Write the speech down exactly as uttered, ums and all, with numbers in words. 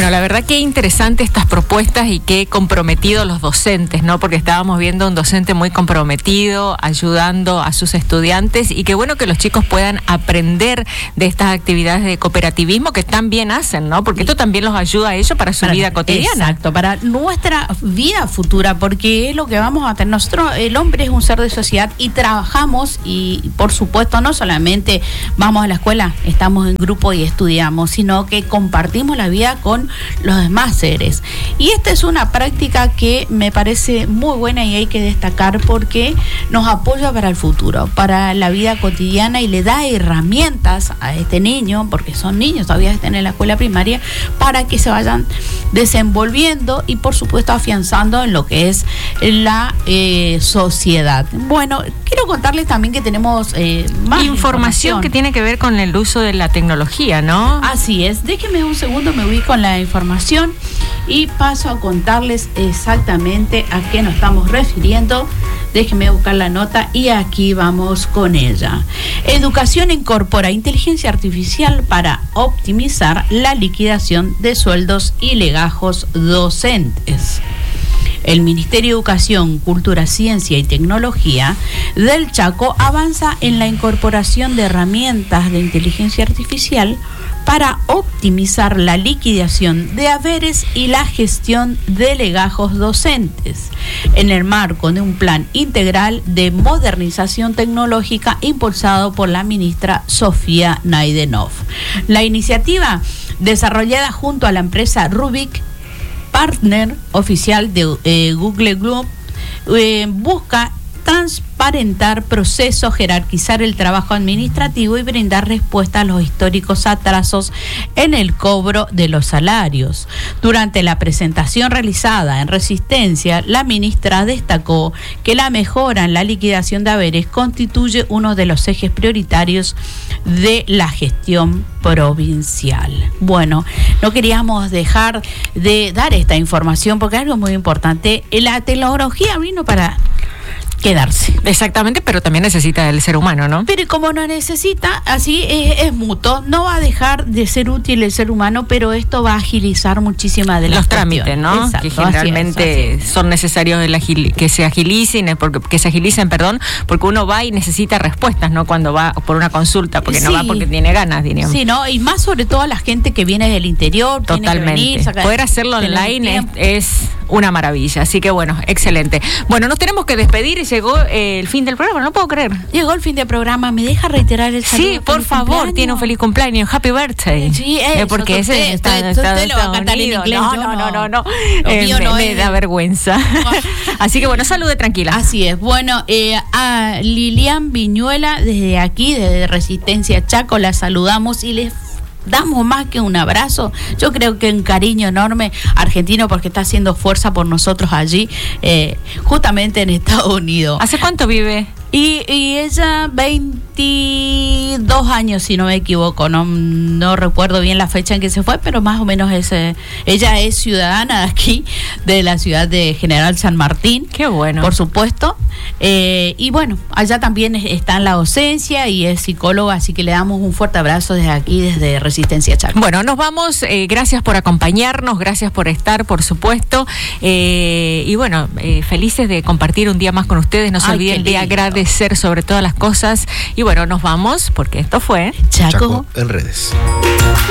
Bueno, la verdad que interesante estas propuestas y qué comprometidos los docentes, ¿no? Porque estábamos viendo un docente muy comprometido, ayudando a sus estudiantes, y qué bueno que los chicos puedan aprender de estas actividades de cooperativismo que tan bien hacen, ¿no? Porque esto también los ayuda a ellos para su para, vida cotidiana. Exacto, para nuestra vida futura, porque es lo que vamos a tener. Nosotros, el hombre es un ser de sociedad y trabajamos, y por supuesto no solamente vamos a la escuela, estamos en grupo y estudiamos, sino que compartimos la vida con los demás seres. Y esta es una práctica que me parece muy buena y hay que destacar porque nos apoya para el futuro, para la vida cotidiana, y le da herramientas a este niño, porque son niños, todavía están en la escuela primaria, para que se vayan desenvolviendo y por supuesto afianzando en lo que es la eh, sociedad. Bueno, quiero contarles también que tenemos eh, más información, información que tiene que ver con el uso de la tecnología, ¿no? Así es, déjenme un segundo, me ubico en la información y paso a contarles exactamente a qué nos estamos refiriendo. Déjenme buscar la nota y aquí vamos con ella. Educación incorpora inteligencia artificial para optimizar la liquidación de sueldos y legajos docentes. El Ministerio de Educación, Cultura, Ciencia y Tecnología del Chaco avanza en la incorporación de herramientas de inteligencia artificial para optimizar la liquidación de haberes y la gestión de legajos docentes, en el marco de un plan integral de modernización tecnológica impulsado por la ministra Sofía Naidenov. La iniciativa, desarrollada junto a la empresa Rubik, partner oficial de eh, Google Group, eh, busca transparentar procesos, jerarquizar el trabajo administrativo y brindar respuesta a los históricos atrasos en el cobro de los salarios. Durante la presentación realizada en Resistencia, la ministra destacó que la mejora en la liquidación de haberes constituye uno de los ejes prioritarios de la gestión provincial. Bueno, no queríamos dejar de dar esta información porque es algo muy importante. La tecnología vino para quedarse. Exactamente, pero también necesita el ser humano, ¿no? Pero como no necesita, así es, es mutuo. No va a dejar de ser útil el ser humano, pero esto va a agilizar muchísimas de las los trámites, ¿no? Exacto, que generalmente así es, así es. son necesarios el agil, que se agilicen, porque que se agilicen, perdón, porque uno va y necesita respuestas, ¿no? Cuando va por una consulta, porque sí. no va porque tiene ganas, diríamos. Sí, ¿no? Y más sobre todo a la gente que viene del interior. Totalmente. Tiene que venir, sacar, poder hacerlo online es, es una maravilla. Así que bueno, excelente. Bueno, nos tenemos que despedir y llegó eh, el fin del programa, no puedo creer. Llegó el fin del programa, ¿me deja reiterar el saludo? Sí, por favor, cumpleaños? Tiene un feliz cumpleaños, happy birthday. Sí, eso, eh, porque ese usted, está en usted, Estados usted lo va a cantar en inglés. No, yo no, no, no, no. Lo Eh, mío me, no me es. da vergüenza. Así que bueno, salude tranquila. Así es. Bueno, eh, a Lilian Viñuela, desde aquí, desde Resistencia Chaco, la saludamos y les damos más que un abrazo, yo creo que un cariño enorme argentino, porque está haciendo fuerza por nosotros allí, eh, justamente en Estados Unidos. ¿Hace cuánto vive? Y, y ella, veintidós años, si no me equivoco, no, no recuerdo bien la fecha en que se fue, pero más o menos ese, ella es ciudadana de aquí, de la ciudad de General San Martín. Qué bueno. Por supuesto. Eh, y bueno, allá también está en la docencia y es psicóloga, así que le damos un fuerte abrazo desde aquí, desde Resistencia Chaco. Bueno, nos vamos, eh, gracias por acompañarnos, gracias por estar, por supuesto, eh, y bueno, eh, felices de compartir un día más con ustedes, no se Ay, olviden de agradecer sobre todas las cosas, y bueno, nos vamos, porque esto fue Chaco, Chaco en redes.